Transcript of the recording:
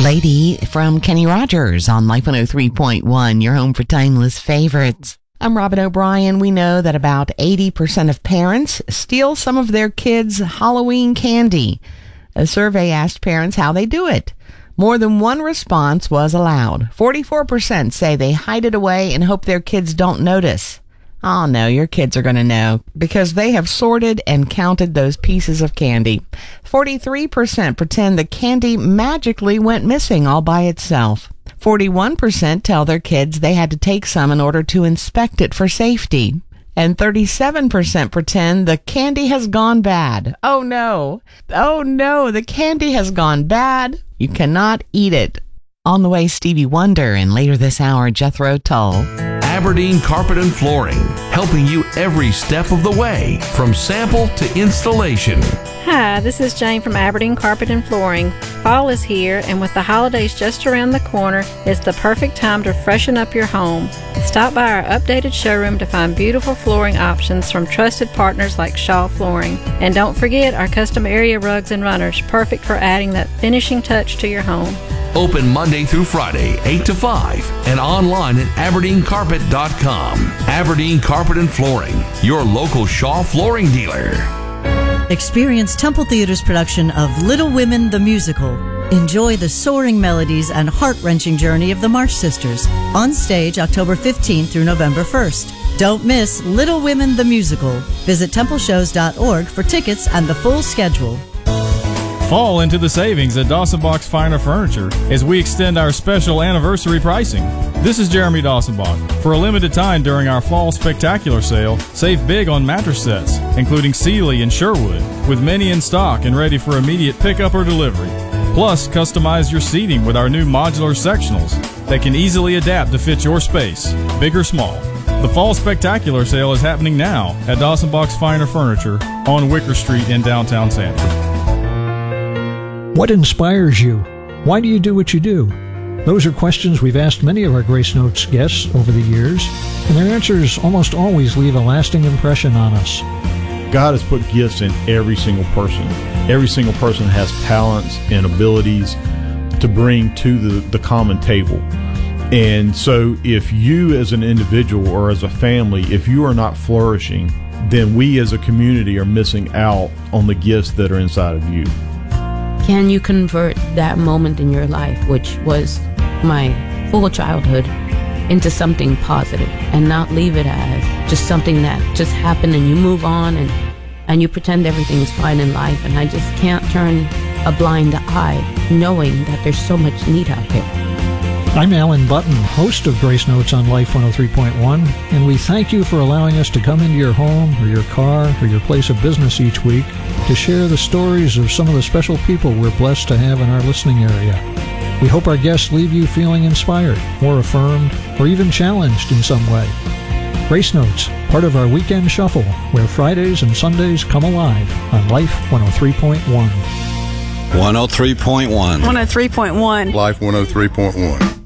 Lady from Kenny Rogers on Life 103.1, your home for timeless favorites. I'm Robin O'Brien. We know that about 80% of parents steal some of their kids' Halloween candy. A survey asked parents how they do it. More than one response was allowed. 44% say they hide it away and hope their kids don't notice. Oh no, your kids are going to know because they have sorted and counted those pieces of candy. 43% pretend the candy magically went missing all by itself. 41% tell their kids they had to take some in order to inspect it for safety. And 37% pretend the candy has gone bad. Oh no, the candy has gone bad. You cannot eat it. On the way, Stevie Wonder, and later this hour, Jethro Tull. Aberdeen Carpet and Flooring, helping you every step of the way, from sample to installation. Hi, this is Jane from Aberdeen Carpet and Flooring. Fall is here, and with the holidays just around the corner, it's the perfect time to freshen up your home. Stop by our updated showroom to find beautiful flooring options from trusted partners like Shaw Flooring. And don't forget our custom area rugs and runners, perfect for adding that finishing touch to your home. Open Monday through Friday, 8 to 5, and online at aberdeencarpet.com. Aberdeen Carpet and Flooring, your local Shaw Flooring dealer. Experience Temple Theater's production of Little Women the Musical. Enjoy the soaring melodies and heart-wrenching journey of the March Sisters. On stage October 15th through November 1st. Don't miss Little Women the Musical. Visit templeshows.org for tickets and the full schedule. Fall into the savings at Dawsonbach's Finer Furniture as we extend our special anniversary pricing. This is Jeremy Dawsonbach. For a limited time during our Fall Spectacular Sale, save big on mattress sets, including Sealy and Sherwood, with many in stock and ready for immediate pickup or delivery. Plus, customize your seating with our new modular sectionals that can easily adapt to fit your space, big or small. The Fall Spectacular Sale is happening now at Dawsonbach's Finer Furniture on Wicker Street in downtown Sanford. What inspires you? Why do you do what you do? Those are questions we've asked many of our Grace Notes guests over the years, and their answers almost always leave a lasting impression on us. God has put gifts in every single person. Every single person has talents and abilities to bring to the common table. And so if you as an individual or as a family, if you are not flourishing, then we as a community are missing out on the gifts that are inside of you. Can you convert that moment in your life, which was my full childhood, into something positive and not leave it as just something that just happened and you move on and you pretend everything's fine in life? And I just can't turn a blind eye knowing that there's so much need out there. I'm Alan Button, host of Grace Notes on Life 103.1, and we thank you for allowing us to come into your home or your car or your place of business each week to share the stories of some of the special people we're blessed to have in our listening area. We hope our guests leave you feeling inspired, or affirmed, or even challenged in some way. Grace Notes, part of our weekend shuffle, where Fridays and Sundays come alive on Life 103.1. 103.1. 103.1. Life 103.1.